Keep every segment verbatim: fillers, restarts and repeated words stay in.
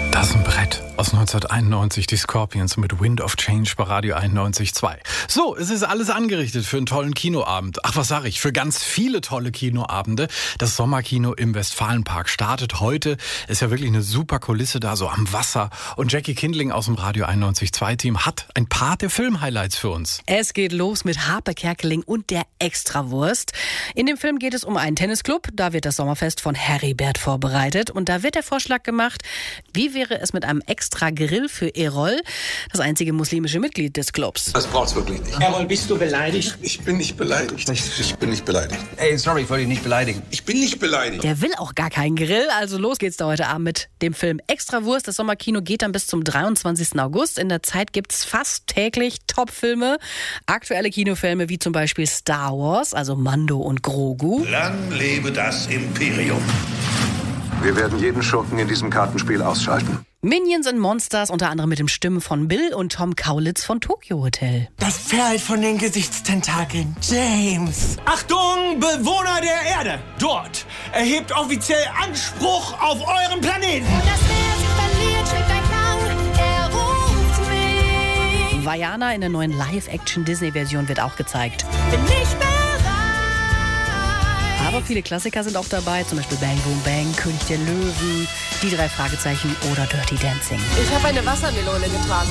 Das ist ein Brett aus neunzehnhunderteinundneunzig, die Scorpions mit Wind of Change bei Radio einundneunzig Komma zwei. So, es ist alles angerichtet für einen tollen Kinoabend. Ach, was sag ich, für ganz viele tolle Kinoabende. Das Sommerkino im Westfalenpark startet heute. Ist ja wirklich eine super Kulisse da, so am Wasser. Und Jackie Kindling aus dem Radio einundneunzig Komma zwei Team hat ein paar der Film-Highlights für uns. Es geht los mit Harpe Kerkeling und der Extrawurst. In dem Film geht es um einen Tennisclub. Da wird das Sommerfest von Heribert vorbereitet. Und da wird der Vorschlag gemacht, wie wäre es mit einem extra Grill für Erol, das einzige muslimische Mitglied des Clubs. Das braucht's wirklich nicht. Erol, bist du beleidigt? Ich bin nicht beleidigt. Ich, ich bin nicht beleidigt. Ey, sorry, ich wollte dich nicht beleidigen. Ich bin nicht beleidigt. Der will auch gar keinen Grill, also los geht's da heute Abend mit dem Film Extrawurst. Das Sommerkino geht dann bis zum dreiundzwanzigsten August. In der Zeit gibt's fast täglich Top-Filme. Aktuelle Kinofilme wie zum Beispiel Star Wars, also Mando und Grogu. Lang lebe das Imperium. Wir werden jeden Schurken in diesem Kartenspiel ausschalten. Minions and Monsters, unter anderem mit den Stimmen von Bill und Tom Kaulitz von Tokyo Hotel. Das Pferd von den Gesichtstentakeln, James. Achtung, Bewohner der Erde! Dort erhebt offiziell Anspruch auf euren Planeten! Und das Meer sich verliert, schlägt ein Klang, er ruft mich. Vaiana in der neuen Live-Action-Disney-Version wird auch gezeigt. Bin nicht bereit. Aber viele Klassiker sind auch dabei, zum Beispiel Bang Boom Bang, König der Löwen, Die drei Fragezeichen oder Dirty Dancing. Ich habe eine Wassermelone getragen.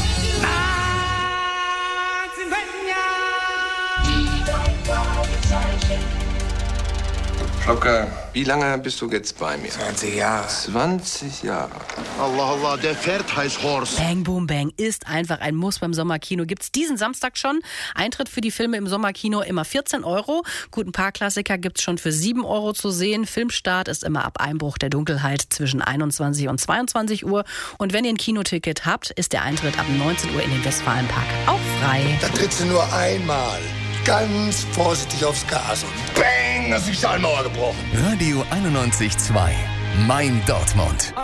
Schlocker, wie lange bist du jetzt bei mir? zwanzig Jahre. zwanzig Jahre. Allah, Allah, der Pferd heißt Horst. Bang Boom Bang ist einfach ein Muss beim Sommerkino. Gibt's diesen Samstag schon. Eintritt für die Filme im Sommerkino immer vierzehn Euro. Gut, ein paar Klassiker gibt's schon für sieben Euro zu sehen. Filmstart ist immer ab Einbruch der Dunkelheit zwischen einundzwanzig und zweiundzwanzig Uhr. Und wenn ihr ein Kinoticket habt, ist der Eintritt ab neunzehn Uhr in den Westfalenpark auch frei. Da trittst du nur einmal. Ganz vorsichtig aufs Gas und bang, hast die Stahlmauer gebrochen. Radio einundneunzig Komma zwei. Mein Dortmund.